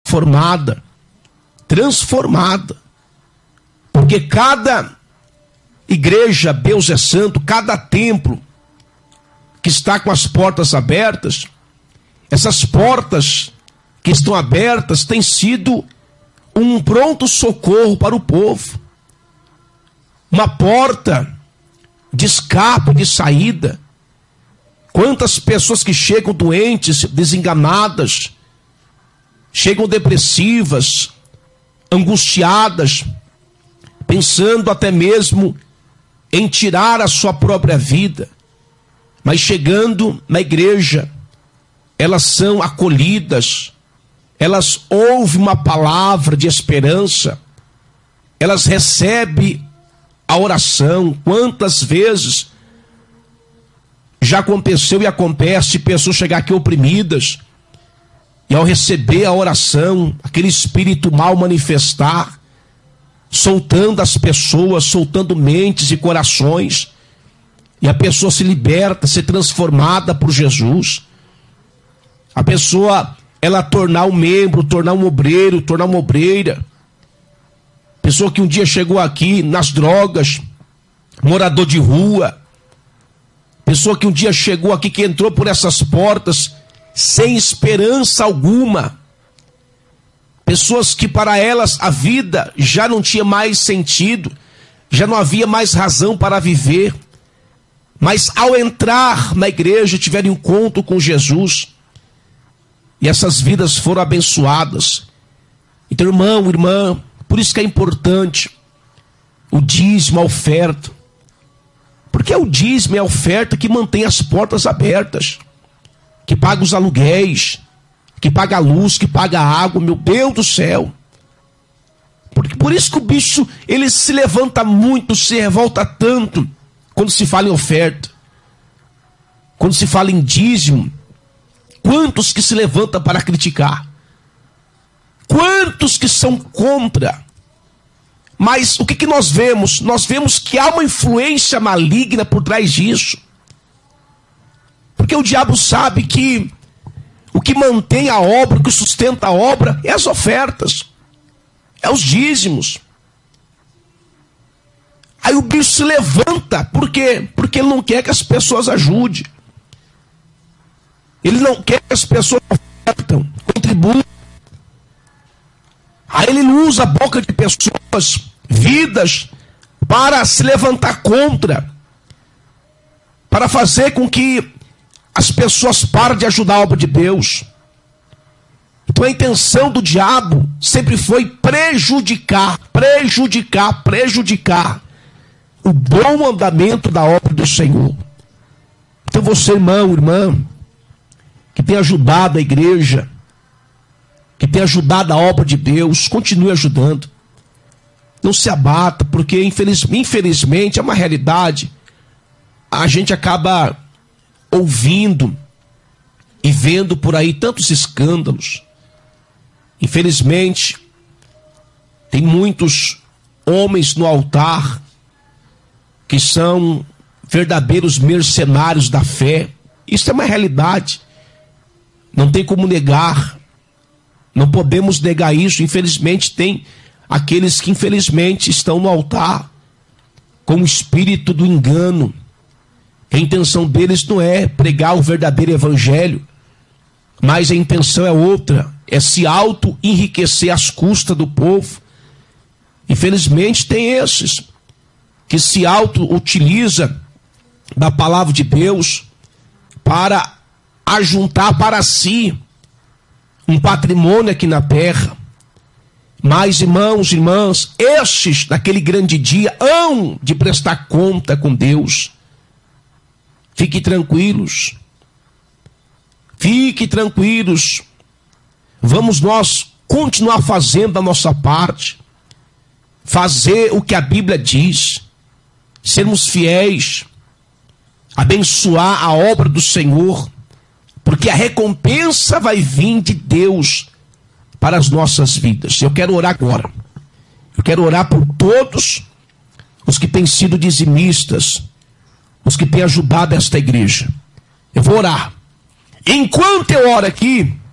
transformada. Porque cada igreja, Deus é santo, cada templo que está com as portas abertas, essas portas que estão abertas têm sido um pronto socorro para o povo. Uma porta de escape, de saída. Quantas pessoas que chegam doentes, desenganadas, chegam depressivas, angustiadas, pensando até mesmo em tirar a sua própria vida, mas chegando na igreja, elas são acolhidas, elas ouvem uma palavra de esperança, elas recebem a oração. Quantas vezes já aconteceu e acontece pessoas chegar aqui oprimidas, e ao receber a oração, aquele espírito mal manifestar, soltando as pessoas, soltando mentes e corações, e a pessoa se liberta, se transformada por Jesus. A pessoa, ela tornar um membro, tornar um obreiro, tornar uma obreira. Pessoa que um dia chegou aqui nas drogas, morador de rua. Pessoa que um dia chegou aqui, que entrou por essas portas sem esperança alguma. Pessoas que para elas a vida já não tinha mais sentido, já não havia mais razão para viver. Mas ao entrar na igreja tiveram encontro com Jesus, e essas vidas foram abençoadas. Então, irmão, irmã, por isso que é importante o dízimo, a oferta. Porque é o dízimo e a oferta que mantém as portas abertas, que paga os aluguéis, que paga a luz, que paga a água, meu Deus do céu. Por isso que o bicho, ele se levanta muito, se revolta tanto, quando se fala em oferta, quando se fala em dízimo. Quantos que se levantam para criticar? Quantos que são contra? Mas o que nós vemos? Nós vemos que há uma influência maligna por trás disso. Porque o diabo sabe que o que mantém a obra, o que sustenta a obra, é as ofertas, é os dízimos. Aí o bicho se levanta. Por quê? Porque ele não quer que as pessoas ajudem. Ele não quer que as pessoas ofertam, contribuam. Aí ele usa a boca de pessoas, vidas, para se levantar contra, para fazer com que as pessoas parem de ajudar a obra de Deus. Então a intenção do diabo sempre foi prejudicar o bom andamento da obra do Senhor. Então você, irmão, irmã, que tem ajudado a igreja, que tem ajudado a obra de Deus, continue ajudando. Não se abata, porque infelizmente é uma realidade. A gente acaba ouvindo e vendo por aí tantos escândalos. Infelizmente, tem muitos homens no altar que são verdadeiros mercenários da fé. Isso é uma realidade. Não tem como negar. Não podemos negar isso. Infelizmente, tem aqueles que infelizmente estão no altar com o espírito do engano. A intenção deles não é pregar o verdadeiro evangelho, mas a intenção é outra, é se auto-enriquecer às custas do povo. Infelizmente tem esses que se auto-utiliza da palavra de Deus para ajuntar para si um patrimônio aqui na terra. Mas, irmãos e irmãs, estes, naquele grande dia, hão de prestar conta com Deus. Fiquem tranquilos. Fiquem tranquilos. Vamos nós continuar fazendo a nossa parte. Fazer o que a Bíblia diz. Sermos fiéis. Abençoar a obra do Senhor. Porque a recompensa vai vir de Deus para as nossas vidas. Eu quero orar agora. Eu quero orar por todos os que têm sido dizimistas, os que têm ajudado esta igreja. Eu vou orar. Enquanto eu oro aqui,